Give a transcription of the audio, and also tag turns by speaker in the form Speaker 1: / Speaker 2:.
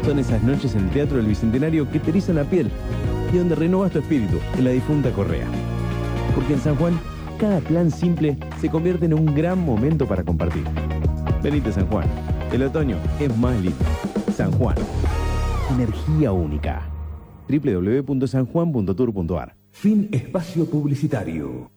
Speaker 1: Son esas noches en el Teatro del Bicentenario que te erizan la piel y donde renovas tu espíritu en la difunta Correa. Porque en San Juan, cada plan simple se convierte en un gran momento para compartir. Venite San Juan, el otoño es más lindo. San Juan, energía única. www.sanjuan.tour.ar.
Speaker 2: Fin espacio publicitario.